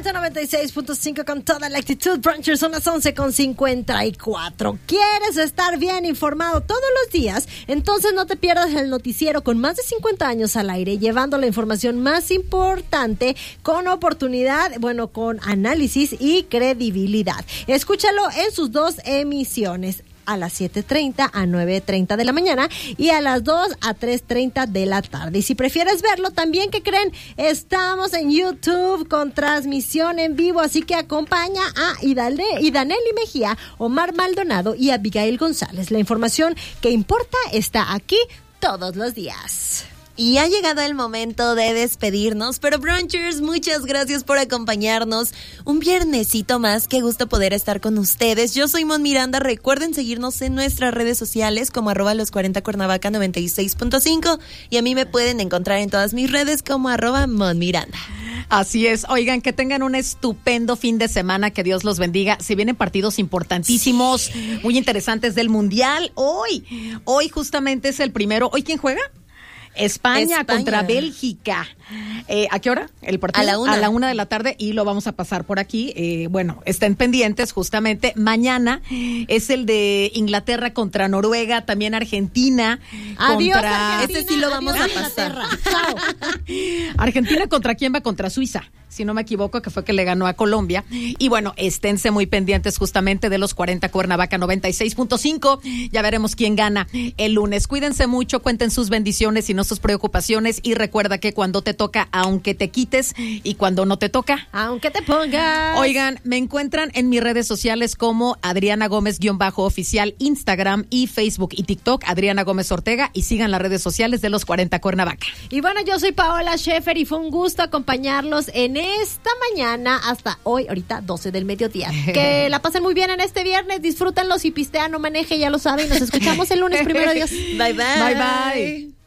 Meta 96.5 con toda la actitud. Brunchers, son las 11:54. ¿Quieres estar bien informado todos los días? Entonces no te pierdas el noticiero con más de 50 años al aire, llevando la información más importante con oportunidad, con análisis y credibilidad. Escúchalo en sus dos emisiones, a las 7:30 a 9:30 de la mañana y a las 2 a 3:30 de la tarde. Y si prefieres verlo también, ¿qué creen? Estamos en YouTube con transmisión en vivo, así que acompaña a Idaneli Mejía, Omar Maldonado y Abigail González. La información que importa está aquí todos los días. Y ha llegado el momento de despedirnos, pero Brunchers, muchas gracias por acompañarnos. Un viernesito más, qué gusto poder estar con ustedes. Yo soy Mon Miranda, recuerden seguirnos en nuestras redes sociales como @los40cuernavaca 96.5 y a mí me pueden encontrar en todas mis redes como @Mon Miranda. Así es, oigan, que tengan un estupendo fin de semana, que Dios los bendiga. Si vienen partidos importantísimos, muy interesantes del Mundial, hoy justamente es el primero. ¿Hoy quién juega? España contra Bélgica. ¿A qué hora? El partido a la 1 de la tarde y lo vamos a pasar por aquí. Estén pendientes justamente. Mañana es el de Inglaterra contra Noruega, también Argentina. Adiós, Argentina. Ese sí lo vamos a pasar. Chao. Argentina contra quién va, contra Suiza, si no me equivoco, que fue que le ganó a Colombia. Y esténse muy pendientes justamente de los 40 Cuernavaca 96.5. Ya veremos quién gana el lunes. Cuídense mucho, cuenten sus bendiciones y no sus preocupaciones. Y recuerda que cuando te toca, aunque te quites, y cuando no te toca, aunque te pongas. Oigan, me encuentran en mis redes sociales como Adriana Gómez-oficial, Instagram y Facebook y TikTok, Adriana Gómez Ortega, y sigan las redes sociales de los 40 Cuernavaca. Y yo soy Paola Schaefer y fue un gusto acompañarlos en esta mañana hasta hoy, ahorita 12 del mediodía. Que la pasen muy bien en este viernes, disfrútenlos y pistean, no maneje, ya lo saben. Nos escuchamos el lunes, primero Dios. Bye, bye. Bye, bye.